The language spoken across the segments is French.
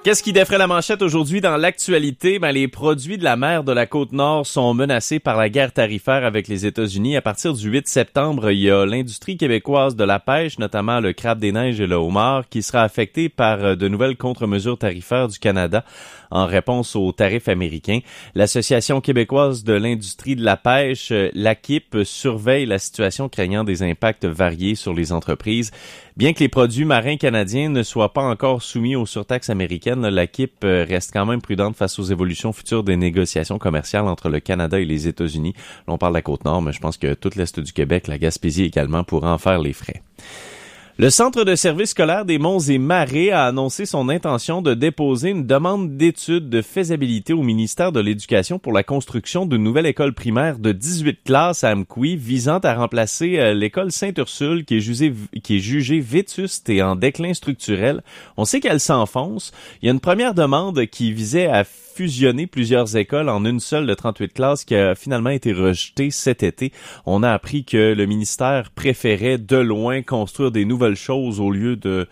Qu'est-ce qui défrait la manchette aujourd'hui dans l'actualité? Les produits de la mer de la Côte-Nord sont menacés par la guerre tarifaire avec les États-Unis. À partir du 8 septembre, il y a l'industrie québécoise de la pêche, notamment le crabe des neiges et le homard, qui sera affectée par de nouvelles contre-mesures tarifaires du Canada en réponse aux tarifs américains. L'Association québécoise de l'industrie de la pêche, l'AQIP, surveille la situation craignant des impacts variés sur les entreprises. Bien que les produits marins canadiens ne soient pas encore soumis aux surtaxes américaines, l'AQIP reste quand même prudente face aux évolutions futures des négociations commerciales entre le Canada et les États-Unis. Là, on parle de la Côte-Nord, mais je pense que tout l'Est du Québec, la Gaspésie également, pourra en faire les frais. Le Centre de services scolaires des Monts et Marais a annoncé son intention de déposer une demande d'étude de faisabilité au ministère de l'Éducation pour la construction d'une nouvelle école primaire de 18 classes à Amqui visant à remplacer l'école Sainte-Ursule qui est jugée vétuste et en déclin structurel. On sait qu'elle s'enfonce. Il y a une première demande qui visait à fusionner plusieurs écoles en une seule de 38 classes qui a finalement été rejetée cet été. On a appris que le ministère préférait de loin construire des nouvelles choses au lieu de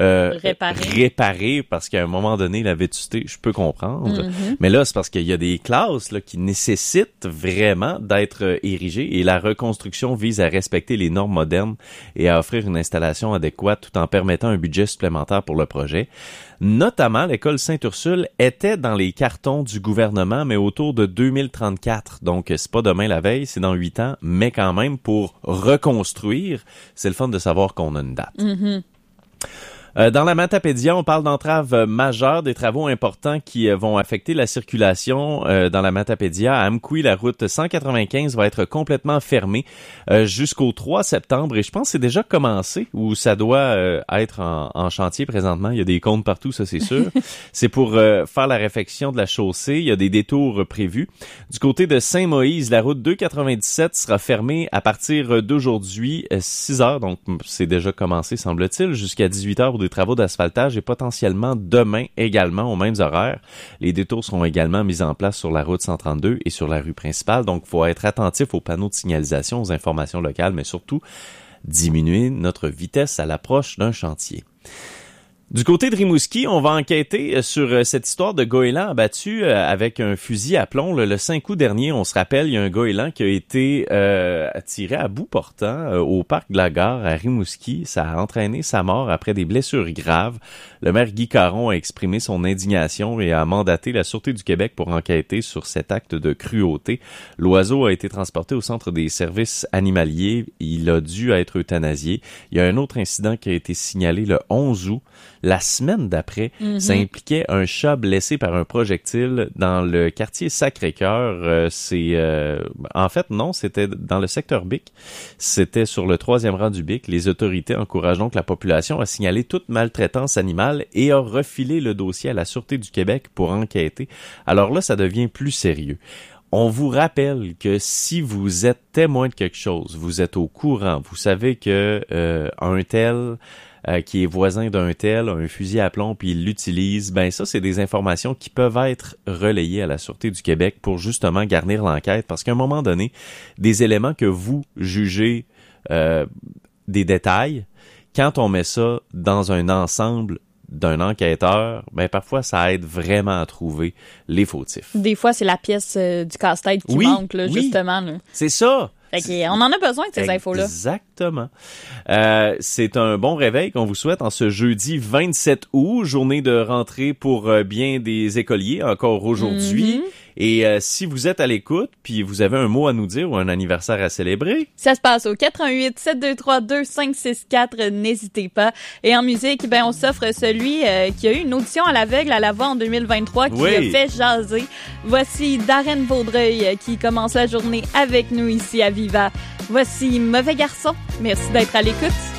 réparer parce qu'à un moment donné, la vétusté, je peux comprendre. Mm-hmm. Mais là, c'est parce qu'il y a des classes là, qui nécessitent vraiment d'être érigées et la reconstruction vise à respecter les normes modernes et à offrir une installation adéquate tout en permettant un budget supplémentaire pour le projet. Notamment, l'école Sainte-Ursule était dans les cartons du gouvernement, mais autour de 2034. Donc, c'est pas demain la veille, c'est dans 8 ans, mais quand même, pour reconstruire, c'est le fun de savoir qu'on a une date. Mm-hmm. Dans la Matapédia, on parle d'entraves majeures, des travaux importants qui vont affecter la circulation dans la Matapédia. À Amqui, la route 195 va être complètement fermée jusqu'au 3 septembre et je pense que c'est déjà commencé ou ça doit être en chantier présentement. Il y a des comptes partout, ça c'est sûr. C'est pour faire la réfection de la chaussée. Il y a des détours prévus. Du côté de Saint-Moïse, la route 297 sera fermée à partir d'aujourd'hui 6 heures, donc c'est déjà commencé semble-t-il, jusqu'à 18 heures des travaux d'asphaltage et potentiellement demain également aux mêmes horaires. Les détours seront également mis en place sur la route 132 et sur la rue principale. Donc, il faut être attentif aux panneaux de signalisation, aux informations locales, mais surtout diminuer notre vitesse à l'approche d'un chantier. Du côté de Rimouski, on va enquêter sur cette histoire de goéland abattu avec un fusil à plomb. Le 5 août dernier, on se rappelle, il y a un goéland qui a été tiré à bout portant au parc de la Gare à Rimouski. Ça a entraîné sa mort après des blessures graves. Le maire Guy Caron a exprimé son indignation et a mandaté la Sûreté du Québec pour enquêter sur cet acte de cruauté. L'oiseau a été transporté au centre des services animaliers. Il a dû être euthanasié. Il y a un autre incident qui a été signalé le 11 août. La semaine d'après, ça impliquait un chat blessé par un projectile dans le quartier Sacré-Cœur. En fait, non, c'était dans le secteur Bic. C'était sur le 3e rang du Bic. Les autorités encouragent donc la population à signaler toute maltraitance animale et à refiler le dossier à la Sûreté du Québec pour enquêter. Alors là, ça devient plus sérieux. On vous rappelle que si vous êtes témoin de quelque chose, vous êtes au courant, vous savez que un tel qui est voisin d'un tel a un fusil à plomb puis il l'utilise, ben ça c'est des informations qui peuvent être relayées à la Sûreté du Québec pour justement garnir l'enquête parce qu'à un moment donné, des éléments que vous jugez des détails, quand on met ça dans un ensemble d'un enquêteur, ben parfois ça aide vraiment à trouver les fautifs. Des fois, c'est la pièce du casse-tête qui manque, là, justement. Là. C'est ça! On en a besoin de ces infos-là. Exactement. C'est un bon réveil qu'on vous souhaite en ce jeudi 27 août, journée de rentrée pour bien des écoliers encore aujourd'hui. Et si vous êtes à l'écoute, puis vous avez un mot à nous dire ou un anniversaire à célébrer, ça se passe au 88 723 2564. N'hésitez pas. Et en musique, ben on s'offre celui qui a eu une audition à l'aveugle à la voix en 2023 qui a fait jaser. Voici Darren Vaudreuil qui commence la journée avec nous ici à Viva. Voici Mauvais garçon. Merci d'être à l'écoute.